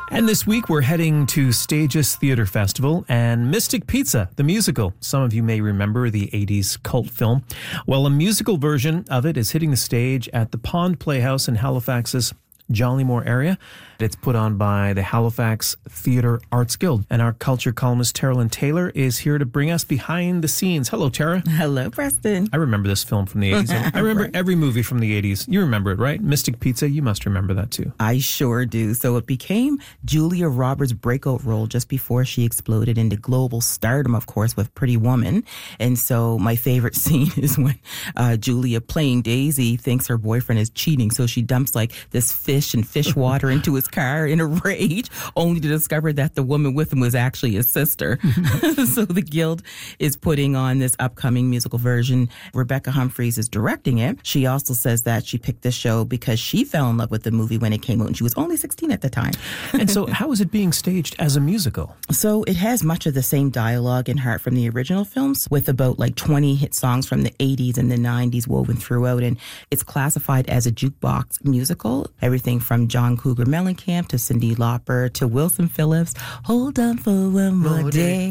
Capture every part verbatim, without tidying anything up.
And this week we're heading to Stages Theatre Festival and Mystic Pizza, the musical. Some of you may remember the eighties cult film. Well, a musical version of it is hitting the stage at the Pond Playhouse in Halifax's Jollymore area. It's put on by the Halifax Theatre Arts Guild. And our culture columnist, Tara Lynn Taylor, is here to bring us behind the scenes. Hello, Tara. Hello, Preston. I remember this film from the eighties. I remember right. every movie from the eighties. You remember it, right? Mystic Pizza, you must remember that too. I sure do. So it became Julia Roberts' breakout role just before she exploded into global stardom, of course, with Pretty Woman. And so my favorite scene is when uh, Julia, playing Daisy, thinks her boyfriend is cheating. So she dumps like this fish and fish water into his car in a rage, only to discover that the woman with him was actually his sister. So the Guild is putting on this upcoming musical version. Rebecca Humphreys is directing it. She also says that she picked this show because she fell in love with the movie when it came out, and she was only sixteen at the time. And so how is it being staged as a musical? So it has much of the same dialogue and heart from the original films, with about like twenty hit songs from the eighties and the nineties woven throughout. And it's classified as a jukebox musical. Everything from John Cougar Mellencamp to Cyndi Lauper to Wilson Phillips. Hold on for one more day.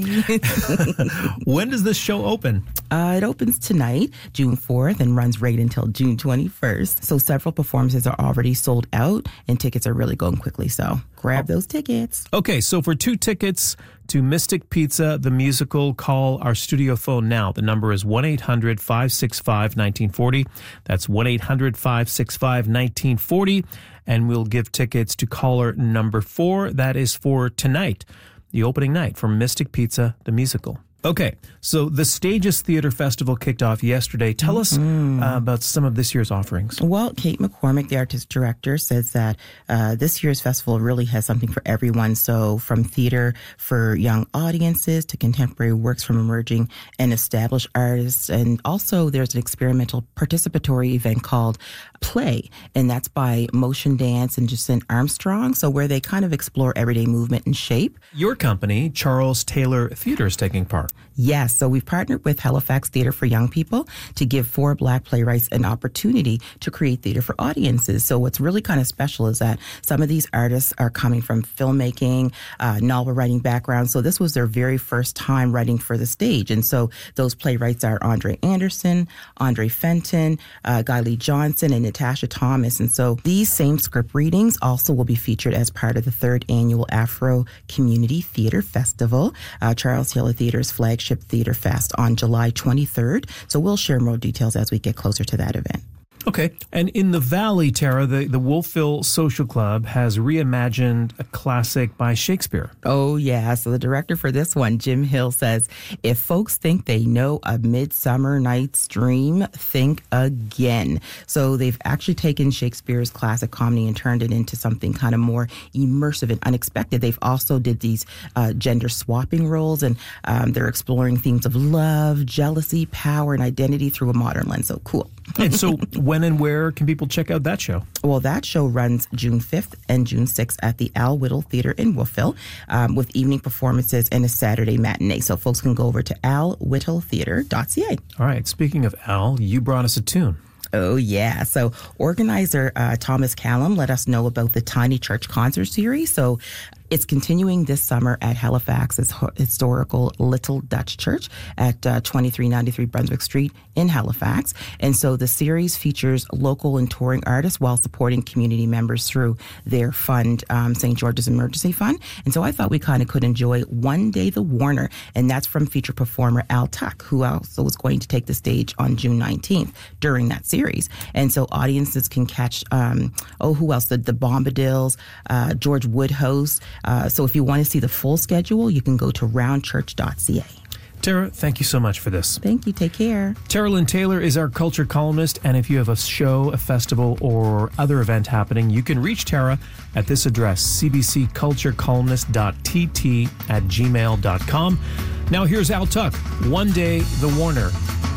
When does this show open? Uh, it opens tonight, June fourth, and runs right until June twenty-first. So several performances are already sold out, and tickets are really going quickly. So grab those tickets. Okay, so for two tickets to Mystic Pizza, the musical, call our studio phone now. The number is one eight hundred five six five one nine four zero. That's one eight hundred five six five one nine four zero. And we'll give tickets to caller number four. That is for tonight, the opening night for Mystic Pizza, the musical. Okay, so the Stages Theatre Festival kicked off yesterday. Tell us mm. uh, about some of this year's offerings. Well, Kate McCormick, the artist director, says that uh, this year's festival really has something for everyone. So from theater for young audiences to contemporary works from emerging and established artists. And also there's an experimental participatory event called Play, and that's by Motion Dance and Jacinth Armstrong. So where they kind of explore everyday movement and shape. Your company, Charles Taylor Theatre, is taking part. Yes, so we've partnered with Halifax Theatre for Young People to give four Black playwrights an opportunity to create theatre for audiences. So what's really kind of special is that some of these artists are coming from filmmaking, uh, novel writing backgrounds. So this was their very first time writing for the stage. And so those playwrights are Andre Anderson, Andre Fenton, uh, Guy Lee Johnson, and Natasha Thomas. And so these same script readings also will be featured as part of the third annual Afro Community Theatre Festival, uh, Charles Taylor Theatre's flagship Theatre Fest on July twenty-third. So we'll share more details as we get closer to that event. Okay. And in the Valley, Tara, the, the Wolfville Social Club has reimagined a classic by Shakespeare. Oh, yeah. So the director for this one, Jim Hill, says, if folks think they know A Midsummer Night's Dream, think again. So they've actually taken Shakespeare's classic comedy and turned it into something kind of more immersive and unexpected. They've also did these uh, gender swapping roles, and um, they're exploring themes of love, jealousy, power, and identity through a modern lens. So cool. And so when and where can people check out that show? Well, that show runs June fifth and June sixth at the Al Whittle Theatre in Wolfville, um, with evening performances and a Saturday matinee. So folks can go over to al whittle theatre dot c a. All right. Speaking of Al, you brought us a tune. Oh, yeah. So organizer uh, Thomas Callum let us know about the Tiny Church Concert Series. So it's continuing this summer at Halifax's historical Little Dutch Church at uh, twenty-three ninety-three Brunswick Street in Halifax. And so the series features local and touring artists while supporting community members through their fund, um, Saint George's Emergency Fund. And so I thought we kind of could enjoy One Day the Warner, and that's from featured performer Al Tuck, who also is going to take the stage on June nineteenth during that series. And so audiences can catch, um, oh, who else? The, the Bombadils, uh, George Woodhouse. Uh, so if you want to see the full schedule, you can go to round church dot c a. Tara, thank you so much for this. Thank you. Take care. Tara Lynn Taylor is our culture columnist, and if you have a show, a festival, or other event happening, you can reach Tara at this address, c b c culture columnist dot t t at gmail dot com. Now here's Al Tuck, One Day the Warner.